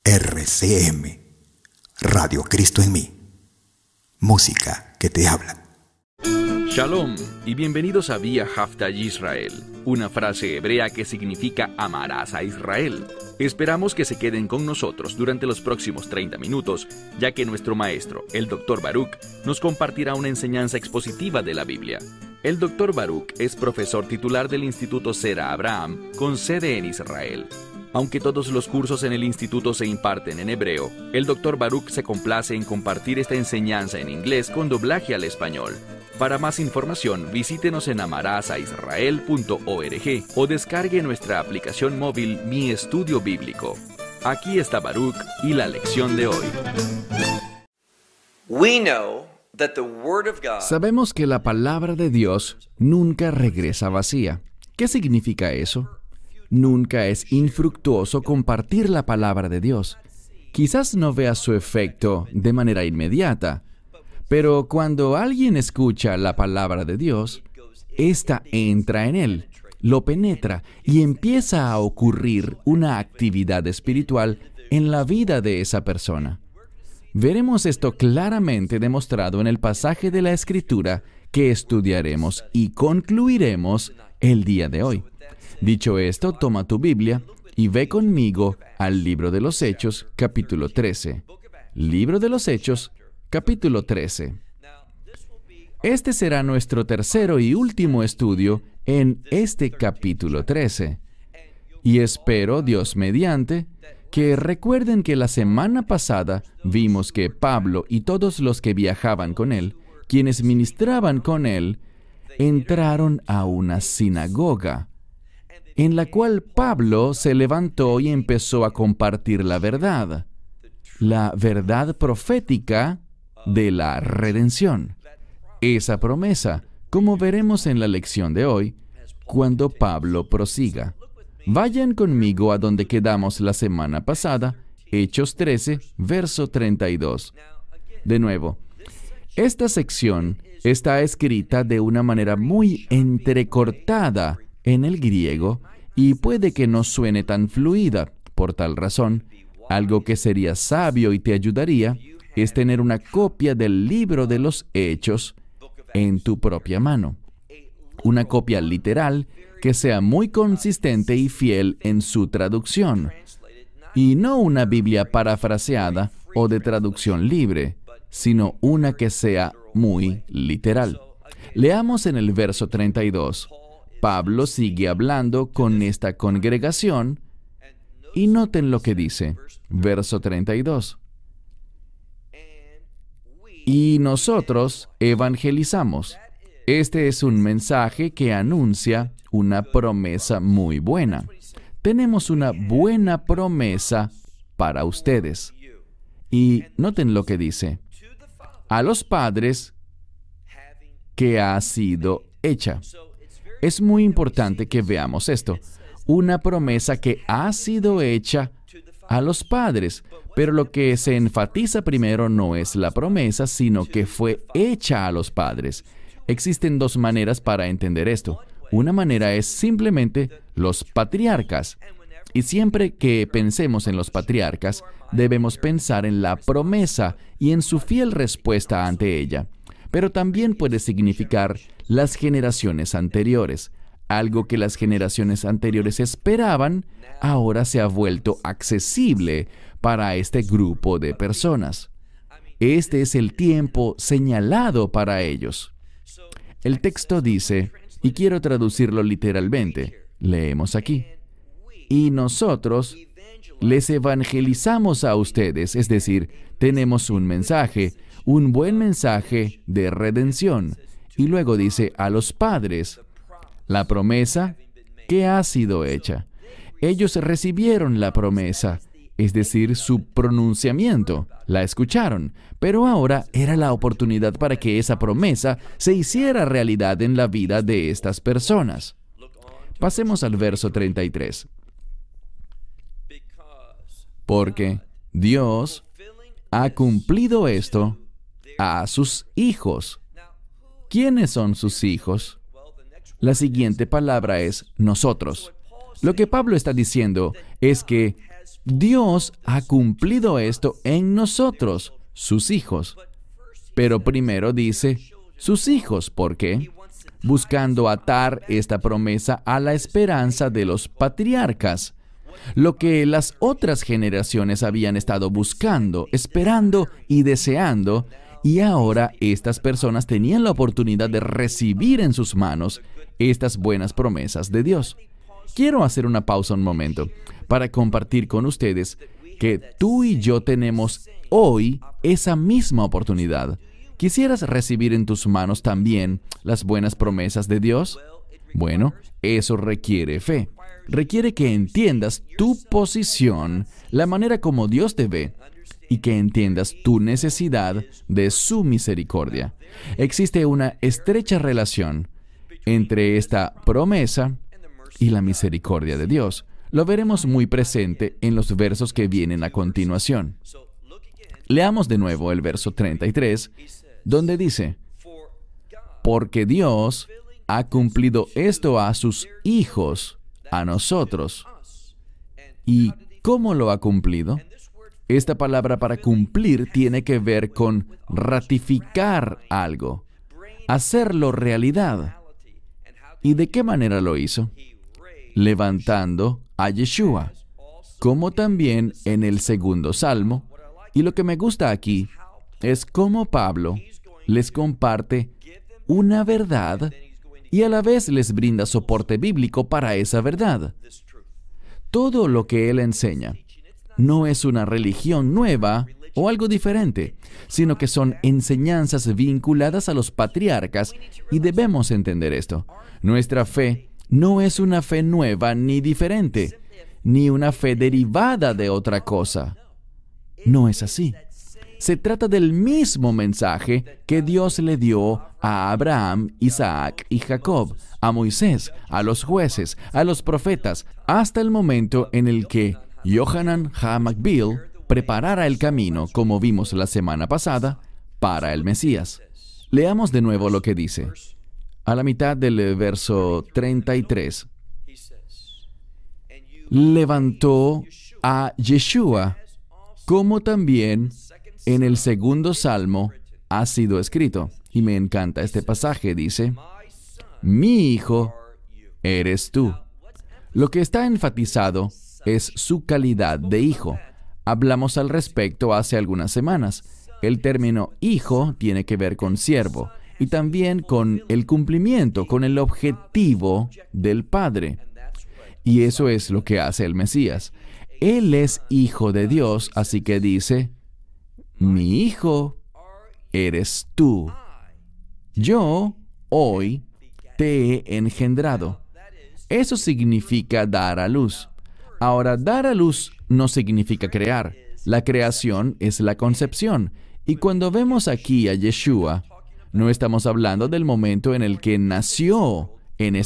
RCM, Radio Cristo en mí. Música que te habla. Shalom y bienvenidos a Vía Hafta Yisrael, una frase hebrea que significa amarás a Israel. Esperamos que se queden con nosotros durante los próximos 30 minutos, ya que nuestro maestro, el Dr. Baruch, nos compartirá una enseñanza expositiva de la Biblia. El Dr. Baruch es profesor titular del Instituto Sera Abraham, con sede en Israel. Aunque todos los cursos en el instituto se imparten en hebreo, el Dr. Baruch se complace en compartir esta enseñanza en inglés con doblaje al español. Para más información, visítenos en amarasaisrael.org o descargue nuestra aplicación móvil Mi Estudio Bíblico. Aquí está Baruch y la lección de hoy. Sabemos que la palabra de Dios nunca regresa vacía. ¿Qué significa eso? Nunca es infructuoso compartir la palabra de Dios. Quizás no veas su efecto de manera inmediata, pero cuando alguien escucha la palabra de Dios, ésta entra en él, lo penetra y empieza a ocurrir una actividad espiritual en la vida de esa persona. Veremos esto claramente demostrado en el pasaje de la Escritura que estudiaremos y concluiremos el día de hoy. Dicho esto, toma tu Biblia y ve conmigo al Libro de los Hechos, capítulo 13. Libro de los Hechos, capítulo 13. Este será nuestro tercero y último estudio en este capítulo 13. Y espero, Dios mediante, que recuerden que la semana pasada vimos que Pablo y todos los que viajaban con él, quienes ministraban con él, entraron a una sinagoga, en la cual Pablo se levantó y empezó a compartir la verdad profética de la redención. Esa promesa, como veremos en la lección de hoy, cuando Pablo prosiga. Vayan conmigo a donde quedamos la semana pasada, Hechos 13, verso 32. De nuevo, esta sección está escrita de una manera muy entrecortada en el griego y puede que no suene tan fluida. Por tal razón, algo que sería sabio y te ayudaría es tener una copia del libro de los Hechos en tu propia mano. Una copia literal que sea muy consistente y fiel en su traducción, y no una Biblia parafraseada o de traducción libre, sino una que sea muy literal. Leamos en el verso 32. Pablo sigue hablando con esta congregación y noten lo que dice, verso 32. Y nosotros evangelizamos. Este es un mensaje que anuncia una promesa muy buena. Tenemos una buena promesa para ustedes. Y noten lo que dice, a los padres que ha sido hecha. Es muy importante que veamos esto. Una promesa que ha sido hecha a los padres. Pero lo que se enfatiza primero no es la promesa, sino que fue hecha a los padres. Existen dos maneras para entender esto. Una manera es simplemente los patriarcas. Y siempre que pensemos en los patriarcas, debemos pensar en la promesa y en su fiel respuesta ante ella. Pero también puede significar las generaciones anteriores. Algo que las generaciones anteriores esperaban, ahora se ha vuelto accesible para este grupo de personas. Este es el tiempo señalado para ellos. El texto dice, y quiero traducirlo literalmente, leemos aquí, y nosotros les evangelizamos a ustedes, es decir, tenemos un mensaje, un buen mensaje de redención. Y luego dice, a los padres, la promesa que ha sido hecha. Ellos recibieron la promesa, es decir, su pronunciamiento, la escucharon, pero ahora era la oportunidad para que esa promesa se hiciera realidad en la vida de estas personas. Pasemos al verso 33. Porque Dios ha cumplido esto a sus hijos. ¿Quiénes son sus hijos? La siguiente palabra es nosotros. Lo que Pablo está diciendo es que Dios ha cumplido esto en nosotros, sus hijos. Pero primero dice, sus hijos, ¿por qué? Buscando atar esta promesa a la esperanza de los patriarcas, lo que las otras generaciones habían estado buscando, esperando y deseando, y ahora estas personas tenían la oportunidad de recibir en sus manos estas buenas promesas de Dios. Quiero hacer una pausa un momento para compartir con ustedes que tú y yo tenemos hoy esa misma oportunidad. ¿Quisieras recibir en tus manos también las buenas promesas de Dios? Bueno, eso requiere fe. Requiere que entiendas tu posición, la manera como Dios te ve, y que entiendas tu necesidad de su misericordia. Existe una estrecha relación entre esta promesa y la misericordia de Dios. Lo veremos muy presente en los versos que vienen a continuación. Leamos de nuevo el verso 33, donde dice, porque Dios ha cumplido esto a sus hijos, a nosotros. ¿Y cómo lo ha cumplido? Esta palabra para cumplir tiene que ver con ratificar algo, hacerlo realidad. ¿Y de qué manera lo hizo? Levantando a Yeshua, como también en el segundo salmo. Y lo que me gusta aquí es cómo Pablo les comparte una verdad y a la vez les brinda soporte bíblico para esa verdad. Todo lo que él enseña no es una religión nueva o algo diferente, sino que son enseñanzas vinculadas a los patriarcas y debemos entender esto. Nuestra fe no es una fe nueva ni diferente, ni una fe derivada de otra cosa. No es así. Se trata del mismo mensaje que Dios le dio a Abraham, Isaac y Jacob, a Moisés, a los jueces, a los profetas, hasta el momento en el que Yohanan HaMakbil preparara el camino, como vimos la semana pasada, para el Mesías. Leamos de nuevo lo que dice. A la mitad del verso 33. Levantó a Yeshua, como también en el segundo salmo ha sido escrito. Y me encanta este pasaje, dice, mi hijo eres tú. Lo que está enfatizado es su calidad de hijo. Hablamos al respecto hace algunas semanas. El término hijo tiene que ver con siervo y también con el cumplimiento, con el objetivo del Padre. Y eso es lo que hace el Mesías. Él es hijo de Dios, así que dice, mi hijo eres tú. Yo hoy te he engendrado. Eso significa dar a luz. Ahora, dar a luz no significa crear. La creación es la concepción. Y cuando vemos aquí a Yeshua, no estamos hablando del momento en el que nació en